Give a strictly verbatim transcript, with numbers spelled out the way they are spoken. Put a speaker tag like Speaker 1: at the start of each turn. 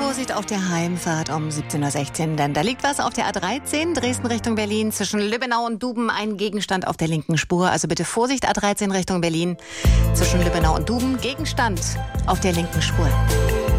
Speaker 1: Vorsicht auf der Heimfahrt um siebzehn Uhr sechzehn, denn da liegt was auf der A dreizehn, Dresden Richtung Berlin, zwischen Lübbenau und Duben, ein Gegenstand auf der linken Spur. Also bitte Vorsicht, A dreizehn Richtung Berlin, zwischen Lübbenau und Duben, Gegenstand auf der linken Spur.